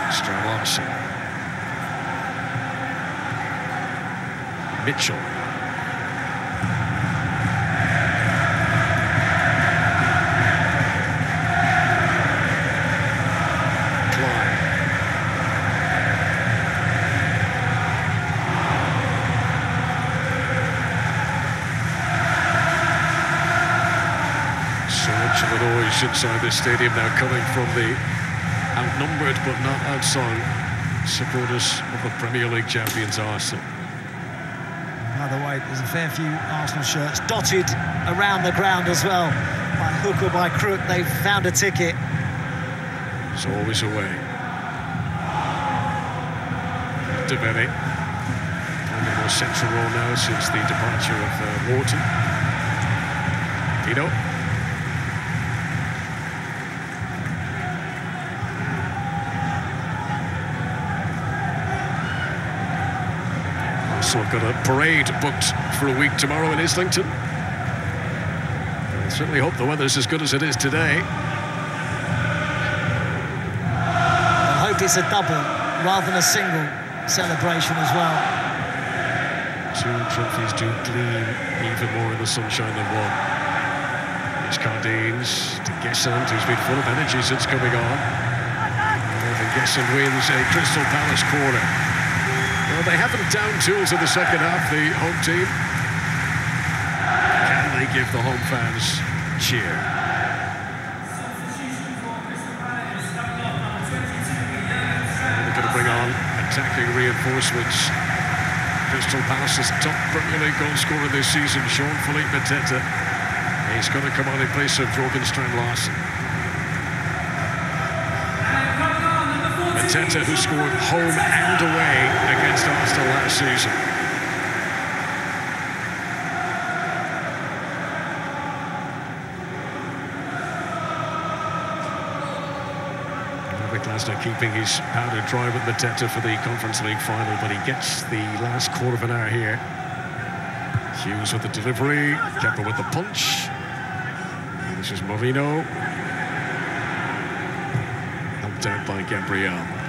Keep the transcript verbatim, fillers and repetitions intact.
Strand Mitchell. Klein. So much of a noise inside this stadium now coming from the outnumbered but not outsung supporters of the Premier League champions Arsenal. By the way, there's a fair few Arsenal shirts dotted around the ground as well. By hook or by crook, they've found a ticket. It's always away. Develli playing a more central role now since the departure of uh, Wharton. Pino. So I've got a parade booked for a week tomorrow in Islington. I certainly hope the weather's as good as it is today. I hope it's a double rather than a single celebration as well. Two trophies do gleam even more in the sunshine than one. It's Cardines to Gessant, who's been full of energy since coming on. And Gessant wins a Crystal Palace corner. Well, they haven't down tools in the second half, the home team. Can they give the home fans cheer? And they're going to bring on attacking reinforcements. Crystal Palace's top Premier League goal scorer this season, Jean-Philippe Mateta. He's going to come on in place of Jørgen Strand Larsen. Mateta, who scored home and away against Arsenal last season. Glasner keeping his powder dry with Mateta for the Conference League final, but he gets the last quarter of an hour here. Hughes with the delivery, Kepa with the punch. This is Marino. Helped out by Gabriel.